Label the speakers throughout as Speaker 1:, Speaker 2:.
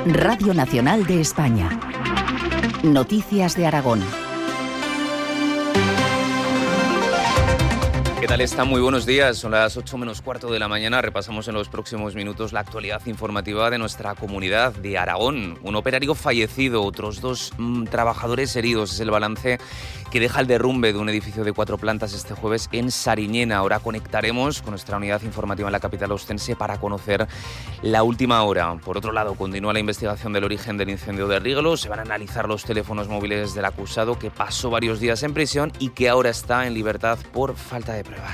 Speaker 1: Radio Nacional de España. Noticias de Aragón.
Speaker 2: ¿Qué tal está? Muy buenos días. Son las 8 menos cuarto de la mañana. Repasamos en los próximos minutos la actualidad informativa de nuestra comunidad de Aragón. Un operario fallecido, otros 2 trabajadores heridos. Es el balance que deja el derrumbe de un edificio de 4 plantas este jueves en Sariñena. Ahora conectaremos con nuestra unidad informativa en la capital ostense para conocer la última hora. Por otro lado, continúa la investigación del origen del incendio de Riglo. Se van a analizar los teléfonos móviles del acusado, que pasó varios días en prisión y que ahora está en libertad por falta de pruebas.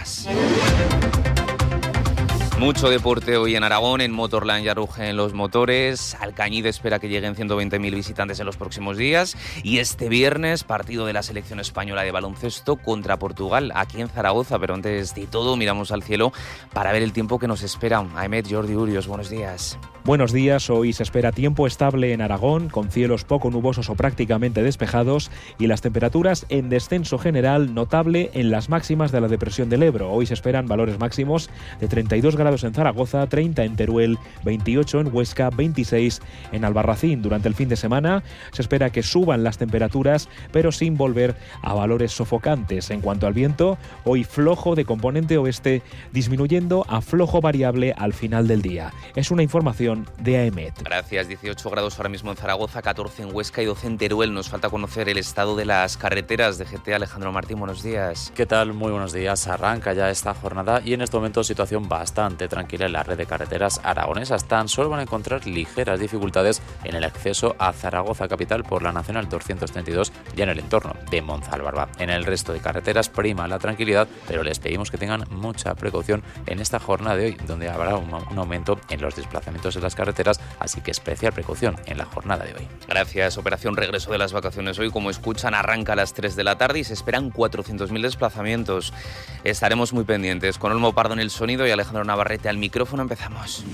Speaker 2: Mucho deporte hoy en Aragón. En Motorland ya rugen los motores. Alcañiz espera que lleguen 120.000 visitantes en los próximos días. Y este viernes, partido de la selección española de baloncesto contra Portugal, aquí en Zaragoza. Pero antes de todo, miramos al cielo para ver el tiempo que nos espera. Ahmed, Jordi Urios, buenos días.
Speaker 3: Buenos días. Hoy se espera tiempo estable en Aragón, con cielos poco nubosos o prácticamente despejados, y las temperaturas en descenso general notable en las máximas de la depresión del Ebro. Hoy se esperan valores máximos de 32 grados en Zaragoza, 30 en Teruel, 28 en Huesca, 26 en Albarracín. Durante el fin de semana se espera que suban las temperaturas, pero sin volver a valores sofocantes. En cuanto al viento, hoy flojo de componente oeste, disminuyendo a flojo variable al final del día. Es una información de AEMET.
Speaker 2: Gracias. 18 grados ahora mismo en Zaragoza, 14 en Huesca y 12 en Teruel. Nos falta conocer el estado de las carreteras de GT. Alejandro Martín, buenos días.
Speaker 4: ¿Qué tal? Muy buenos días. Arranca ya esta jornada y en este momento situación bastante tranquila en la red de carreteras aragonesas. Tan solo van a encontrar ligeras dificultades en el acceso a Zaragoza capital por la Nacional 232 y en el entorno de Monzalbarba. En el resto de carreteras prima la tranquilidad, pero les pedimos que tengan mucha precaución en esta jornada de hoy, donde habrá un aumento en los desplazamientos de las carreteras, así que especial precaución en la jornada de hoy.
Speaker 2: Gracias. Operación regreso de las vacaciones hoy, como escuchan, arranca a las 3 de la tarde y se esperan 400.000 desplazamientos. Estaremos muy pendientes. Con Olmo Pardo en el sonido y Alejandro Navarrete al micrófono, empezamos.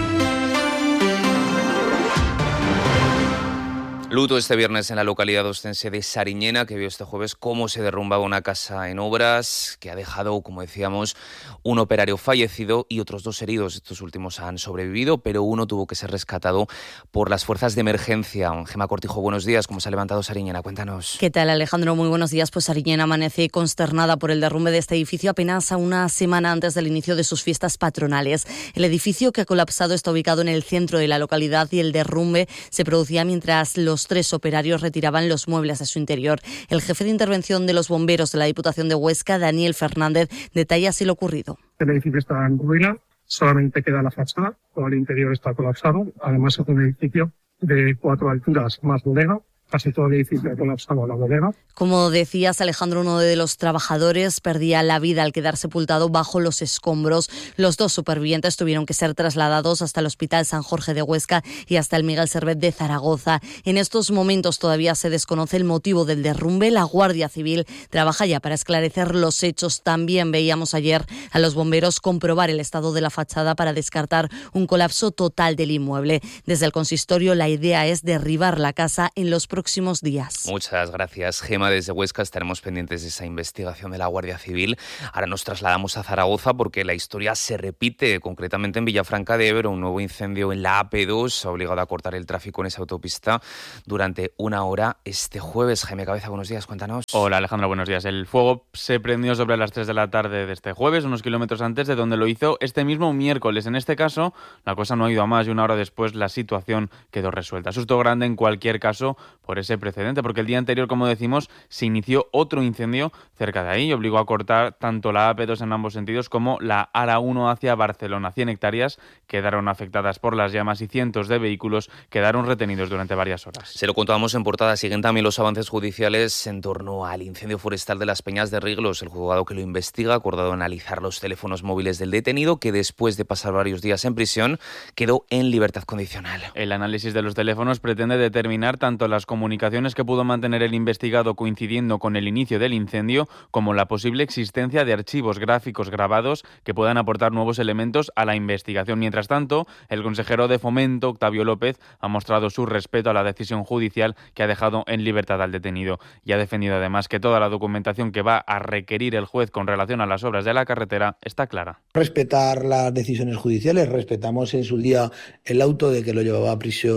Speaker 2: Luto este viernes en la localidad ostense de Sariñena, que vio este jueves cómo se derrumbaba una casa en obras, que ha dejado, como decíamos, un operario fallecido y otros 2 heridos. Estos últimos han sobrevivido, pero uno tuvo que ser rescatado por las fuerzas de emergencia. Gemma Cortijo, buenos días. ¿Cómo se ha levantado Sariñena? Cuéntanos.
Speaker 5: ¿Qué tal, Alejandro? Muy buenos días. Pues Sariñena amanece consternada por el derrumbe de este edificio apenas a una semana antes del inicio de sus fiestas patronales. El edificio que ha colapsado está ubicado en el centro de la localidad y el derrumbe se producía mientras los 3 operarios retiraban los muebles de su interior. El jefe de intervención de los bomberos de la Diputación de Huesca, Daniel Fernández, detalla así lo ocurrido.
Speaker 6: El edificio está en ruina, solamente queda la fachada, todo el interior está colapsado. Además es un edificio de 4 alturas más bodega. Casi todo el edificio ha colapsado la bodega.
Speaker 5: Como decías, Alejandro, uno de los trabajadores perdía la vida al quedar sepultado bajo los escombros. Los 2 supervivientes tuvieron que ser trasladados hasta el Hospital San Jorge de Huesca y hasta el Miguel Servet de Zaragoza. En estos momentos todavía se desconoce el motivo del derrumbe. La Guardia Civil trabaja ya para esclarecer los hechos. También veíamos ayer a los bomberos comprobar el estado de la fachada para descartar un colapso total del inmueble. Desde el consistorio, la idea es derribar la casa en los próximos días.
Speaker 2: Muchas gracias, Gema. Desde Huesca estaremos pendientes de esa investigación de la Guardia Civil. Ahora nos trasladamos a Zaragoza porque la historia se repite, concretamente en Villafranca de Ebro. Un nuevo incendio en la AP2 ha obligado a cortar el tráfico en esa autopista durante 1 hora este jueves. Jaime Cabeza, buenos días, cuéntanos.
Speaker 7: Hola, Alejandro, buenos días. El fuego se prendió sobre las 3 de la tarde de este jueves, unos kilómetros antes de donde lo hizo este mismo miércoles. En este caso, la cosa no ha ido a más y 1 hora después la situación quedó resuelta. Susto grande en cualquier caso por ese precedente, porque el día anterior, como decimos, se inició otro incendio cerca de ahí y obligó a cortar tanto la AP2 en ambos sentidos como la ARA1 hacia Barcelona. 100 hectáreas quedaron afectadas por las llamas y cientos de vehículos quedaron retenidos durante varias horas.
Speaker 2: Se lo contábamos en portada. Siguen también los avances judiciales en torno al incendio forestal de las Peñas de Riglos. El juzgado que lo investiga ha acordado analizar los teléfonos móviles del detenido, que después de pasar varios días en prisión quedó en libertad condicional.
Speaker 7: El análisis de los teléfonos pretende determinar tanto las comunicaciones que pudo mantener el investigado coincidiendo con el inicio del incendio, como la posible existencia de archivos gráficos grabados que puedan aportar nuevos elementos a la investigación. Mientras tanto, el consejero de Fomento, Octavio López, ha mostrado su respeto a la decisión judicial que ha dejado en libertad al detenido y ha defendido además que toda la documentación que va a requerir el juez con relación a las obras de la carretera está clara.
Speaker 8: Respetar las decisiones judiciales, respetamos en su día el auto de que lo llevaba a prisión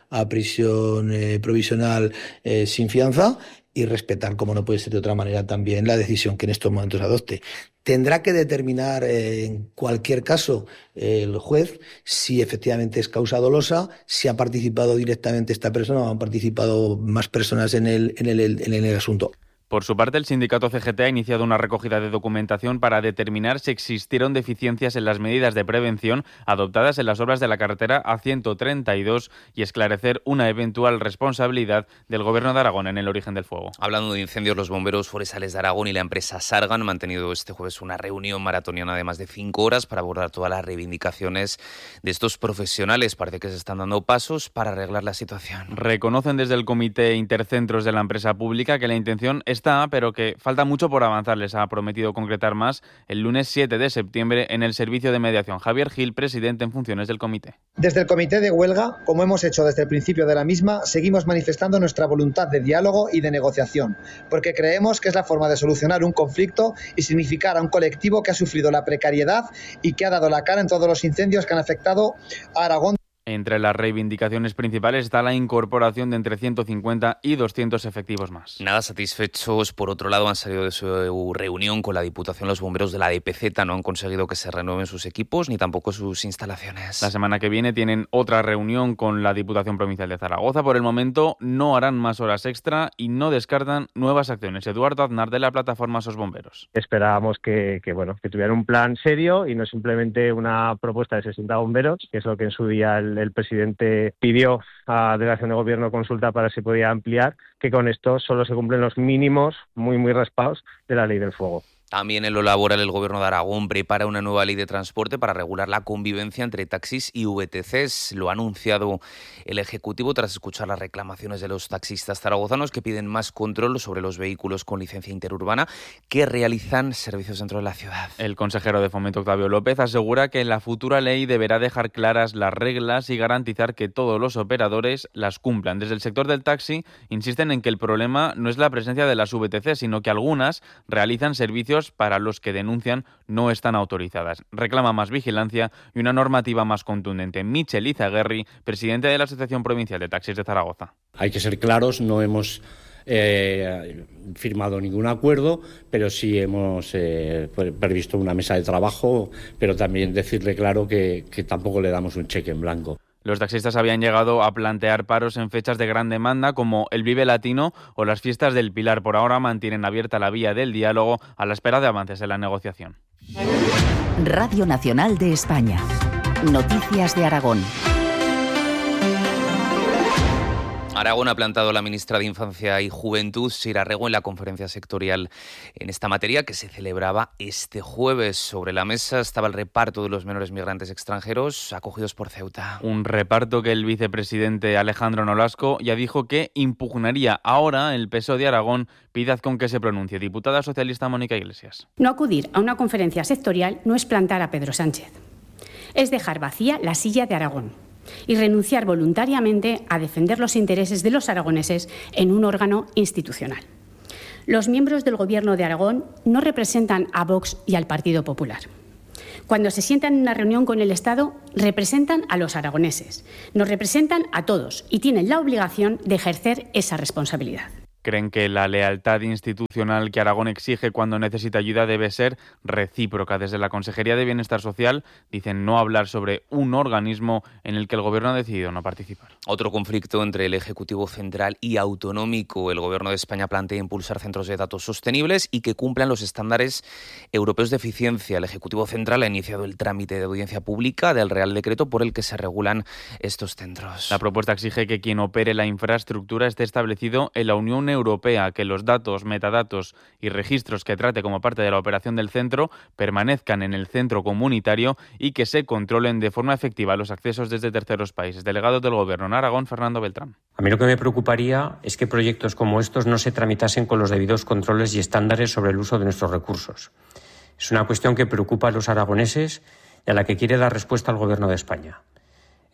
Speaker 8: a prisión provisional sin fianza y respetar, como no puede ser de otra manera, también la decisión que en estos momentos adopte. Tendrá que determinar en cualquier caso el juez si efectivamente es causa dolosa, si ha participado directamente esta persona o han participado más personas en el asunto.
Speaker 7: Por su parte, el sindicato CGT ha iniciado una recogida de documentación para determinar si existieron deficiencias en las medidas de prevención adoptadas en las obras de la carretera A132 y esclarecer una eventual responsabilidad del Gobierno de Aragón en el origen del fuego.
Speaker 2: Hablando de incendios, los bomberos forestales de Aragón y la empresa Sargan han mantenido este jueves una reunión maratoniana de más de 5 horas para abordar todas las reivindicaciones de estos profesionales. Parece que se están dando pasos para arreglar la situación.
Speaker 7: Reconocen desde el Comité Intercentros de la empresa pública que la intención está, pero que falta mucho por avanzar. Les ha prometido concretar más el lunes 7 de septiembre en el servicio de mediación. Javier Gil, presidente en funciones del comité.
Speaker 9: Desde el comité de huelga, como hemos hecho desde el principio de la misma, seguimos manifestando nuestra voluntad de diálogo y de negociación, porque creemos que es la forma de solucionar un conflicto y significar a un colectivo que ha sufrido la precariedad y que ha dado la cara en todos los incendios que han afectado a Aragón.
Speaker 7: Entre las reivindicaciones principales está la incorporación de entre 150 y 200 efectivos más.
Speaker 2: Nada satisfechos, por otro lado, han salido de su reunión con la Diputación los bomberos de la DPZ. No han conseguido que se renueven sus equipos ni tampoco sus instalaciones.
Speaker 7: La semana que viene tienen otra reunión con la Diputación Provincial de Zaragoza. Por el momento no harán más horas extra y no descartan nuevas acciones. Eduardo Aznar, de la plataforma SOS Bomberos.
Speaker 10: Esperábamos que tuvieran un plan serio y no simplemente una propuesta de 60 bomberos, que es lo que en su día el presidente pidió a la delegación de gobierno consulta para si podía ampliar, que con esto solo se cumplen los mínimos muy raspados de la ley del fuego.
Speaker 2: También en lo laboral, el Gobierno de Aragón prepara una nueva ley de transporte para regular la convivencia entre taxis y VTCs. Lo ha anunciado el Ejecutivo tras escuchar las reclamaciones de los taxistas zaragozanos que piden más control sobre los vehículos con licencia interurbana que realizan servicios dentro de la ciudad.
Speaker 7: El consejero de Fomento, Octavio López, asegura que la futura ley deberá dejar claras las reglas y garantizar que todos los operadores las cumplan. Desde el sector del taxi insisten en que el problema no es la presencia de las VTC, sino que algunas realizan servicios para los que denuncian no están autorizadas. Reclama más vigilancia y una normativa más contundente. Michel Izaguirre, presidente de la Asociación Provincial de Taxis de Zaragoza.
Speaker 11: Hay que ser claros, no hemos firmado ningún acuerdo, pero sí hemos previsto una mesa de trabajo, pero también decirle claro que tampoco le damos un cheque en blanco.
Speaker 7: Los taxistas habían llegado a plantear paros en fechas de gran demanda como el Vive Latino o las fiestas del Pilar. Por ahora mantienen abierta la vía del diálogo a la espera de avances en la negociación.
Speaker 1: Radio Nacional de España. Noticias de Aragón.
Speaker 2: Aragón ha plantado a la ministra de Infancia y Juventud, Sira Rego, en la conferencia sectorial en esta materia que se celebraba este jueves. Sobre la mesa estaba el reparto de los menores migrantes extranjeros acogidos por Ceuta.
Speaker 7: Un reparto que el vicepresidente Alejandro Nolasco ya dijo que impugnaría. Ahora el PSOE de Aragón pide con que se pronuncie. Diputada socialista Mónica Iglesias.
Speaker 12: No acudir a una conferencia sectorial no es plantar a Pedro Sánchez. Es dejar vacía la silla de Aragón y renunciar voluntariamente a defender los intereses de los aragoneses en un órgano institucional. Los miembros del Gobierno de Aragón no representan a Vox y al Partido Popular. Cuando se sientan en una reunión con el Estado, representan a los aragoneses, nos representan a todos y tienen la obligación de ejercer esa responsabilidad.
Speaker 7: Creen que la lealtad institucional que Aragón exige cuando necesita ayuda debe ser recíproca. Desde la Consejería de Bienestar Social dicen no hablar sobre un organismo en el que el Gobierno ha decidido no participar.
Speaker 2: Otro conflicto entre el Ejecutivo Central y Autonómico. El Gobierno de España plantea impulsar centros de datos sostenibles y que cumplan los estándares europeos de eficiencia. El Ejecutivo Central ha iniciado el trámite de audiencia pública del Real Decreto por el que se regulan estos centros.
Speaker 7: La propuesta exige que quien opere la infraestructura esté establecido en la Unión Europea, que los datos, metadatos y registros que trate como parte de la operación del centro permanezcan en el centro comunitario y que se controlen de forma efectiva los accesos desde terceros países. Delegado del Gobierno en Aragón, Fernando Beltrán.
Speaker 13: A mí lo que me preocuparía es que proyectos como estos no se tramitasen con los debidos controles y estándares sobre el uso de nuestros recursos. Es una cuestión que preocupa a los aragoneses y a la que quiere dar respuesta al Gobierno de España.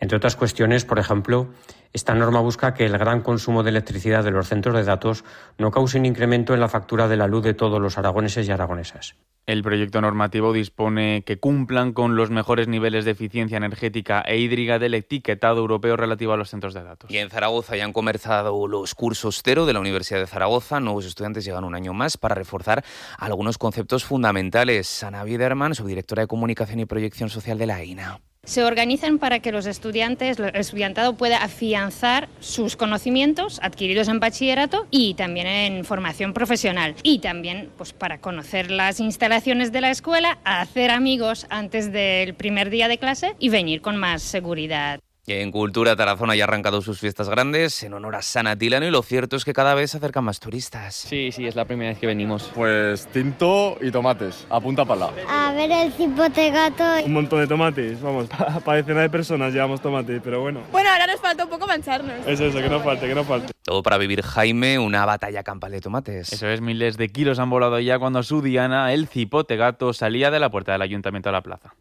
Speaker 13: Entre otras cuestiones, por ejemplo, esta norma busca que el gran consumo de electricidad de los centros de datos no cause un incremento en la factura de la luz de todos los aragoneses y aragonesas.
Speaker 7: El proyecto normativo dispone que cumplan con los mejores niveles de eficiencia energética e hídrica del etiquetado europeo relativo a los centros de datos.
Speaker 2: Y en Zaragoza ya han comenzado los cursos cero de la Universidad de Zaragoza. Nuevos estudiantes llegan un año más para reforzar algunos conceptos fundamentales. Ana Biderman, subdirectora de Comunicación y Proyección Social de la EINA.
Speaker 14: Se organizan para que el estudiantado pueda afianzar sus conocimientos adquiridos en bachillerato y también en formación profesional. Y también pues, para conocer las instalaciones de la escuela, hacer amigos antes del primer día de clase y venir con más seguridad.
Speaker 2: Y en Cultura, Tarazona ya ha arrancado sus fiestas grandes en honor a San Atilano y lo cierto es que cada vez se acercan más turistas.
Speaker 15: Sí, es la primera vez que venimos.
Speaker 16: Pues tinto y tomates, a punta pala.
Speaker 17: A ver el cipote gato.
Speaker 18: Un montón de tomates, vamos, para decenas de personas llevamos tomates, pero bueno.
Speaker 19: Bueno, ahora nos falta un poco mancharnos.
Speaker 18: Eso, que no falte.
Speaker 2: Todo para vivir, Jaime, una batalla campal de tomates.
Speaker 7: Eso es, miles de kilos han volado ya cuando su diana, el cipote gato, salía de la puerta del ayuntamiento a la plaza.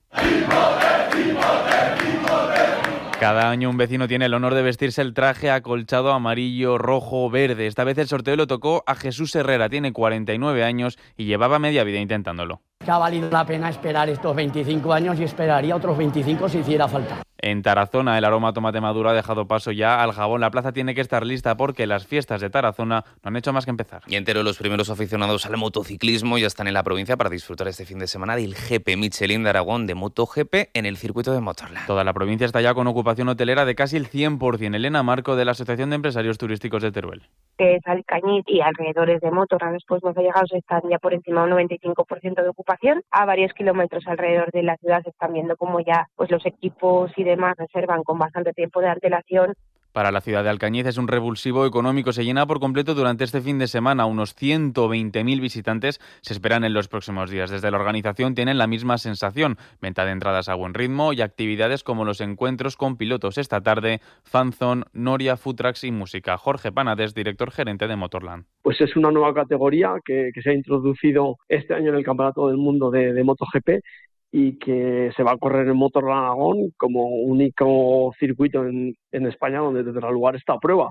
Speaker 7: Cada año un vecino tiene el honor de vestirse el traje acolchado amarillo, rojo, verde. Esta vez el sorteo lo tocó a Jesús Herrera, tiene 49 años y llevaba media vida intentándolo.
Speaker 20: Que ha valido la pena esperar estos 25 años y esperaría otros 25 si hiciera falta.
Speaker 7: En Tarazona el aroma a tomate maduro ha dejado paso ya al jabón. La plaza tiene que estar lista porque las fiestas de Tarazona no han hecho más que empezar.
Speaker 2: Y entero los primeros aficionados al motociclismo ya están en la provincia para disfrutar este fin de semana del GP Michelin de Aragón de MotoGP en el circuito de Motorland.
Speaker 7: Toda la provincia está ya con ocupación hotelera de casi el 100%. Elena Marco, de la Asociación de Empresarios Turísticos de Teruel.
Speaker 21: Que es Alcañiz y alrededores de Motorland, después más allegados, están ya por encima de un 95% de ocupación. A varios kilómetros alrededor de la ciudad se están viendo como ya pues los equipos y demás reservan con bastante tiempo de antelación.
Speaker 7: Para la ciudad de Alcañiz es un revulsivo económico. Se llena por completo durante este fin de semana. Unos 120.000 visitantes se esperan en los próximos días. Desde la organización tienen la misma sensación. Venta de entradas a buen ritmo y actividades como los encuentros con pilotos esta tarde, fanzone, noria, food trucks y música. Jorge Panades, director gerente de Motorland.
Speaker 22: Pues es una nueva categoría que se ha introducido este año en el Campeonato del Mundo de MotoGP y que se va a correr en Motorland Aragón como único circuito en España donde tendrá lugar esta prueba.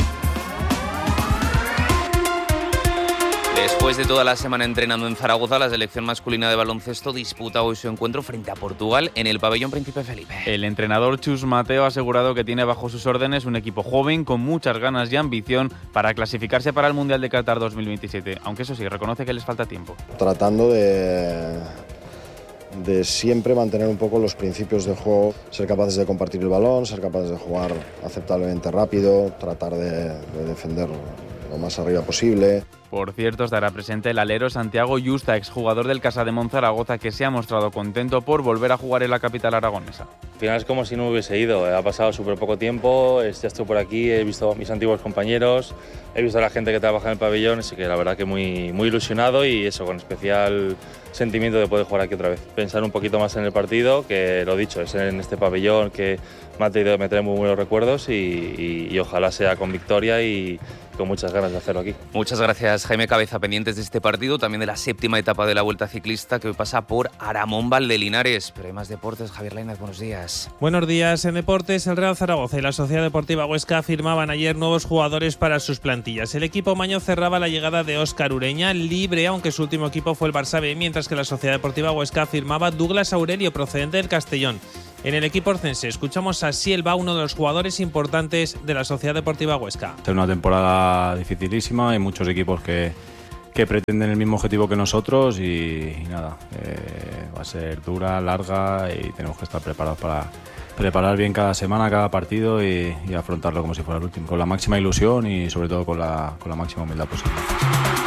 Speaker 2: Después de toda la semana entrenando en Zaragoza, la selección masculina de baloncesto disputa hoy su encuentro frente a Portugal en el pabellón Príncipe Felipe.
Speaker 7: El entrenador Chus Mateo ha asegurado que tiene bajo sus órdenes un equipo joven con muchas ganas y ambición para clasificarse para el Mundial de Qatar 2027, aunque eso sí, reconoce que les falta tiempo.
Speaker 23: Tratando de siempre mantener un poco los principios de juego, ser capaces de compartir el balón, ser capaces de jugar aceptablemente rápido, tratar de defender lo más arriba posible.
Speaker 7: Por cierto, estará presente el alero Santiago Yusta, exjugador del Casademont Zaragoza, que se ha mostrado contento por volver a jugar en la capital aragonesa.
Speaker 24: Al final es como si no hubiese ido, ha pasado súper poco tiempo, ya estoy por aquí, he visto a mis antiguos compañeros, he visto a la gente que trabaja en el pabellón, así que la verdad que muy ilusionado y eso, con especial sentimiento de poder jugar aquí otra vez. Pensar un poquito más en el partido, que lo dicho, es en este pabellón que me trae muy buenos recuerdos y ojalá sea con victoria y con muchas ganas de hacerlo aquí.
Speaker 2: Muchas gracias, Jaime Cabeza, pendientes de este partido, también de la séptima etapa de la Vuelta Ciclista que hoy pasa por Aramón Valdelinares. Pero hay más deportes. Javier Lainez, buenos días.
Speaker 25: Buenos días. En deportes, el Real Zaragoza y la Sociedad Deportiva Huesca firmaban ayer nuevos jugadores para sus plantillas. El equipo maño cerraba la llegada de Óscar Ureña, libre, aunque su último equipo fue el Barça B, mientras que la Sociedad Deportiva Huesca firmaba Douglas Aurelio, procedente del Castellón. En el equipo orcense escuchamos a Sielva, uno de los jugadores importantes de la Sociedad Deportiva Huesca.
Speaker 26: Es una temporada dificilísima, hay muchos equipos que pretenden el mismo objetivo que nosotros y nada, va a ser dura, larga y tenemos que estar preparados para preparar bien cada semana, cada partido y afrontarlo como si fuera el último, con la máxima ilusión y sobre todo con la máxima humildad posible.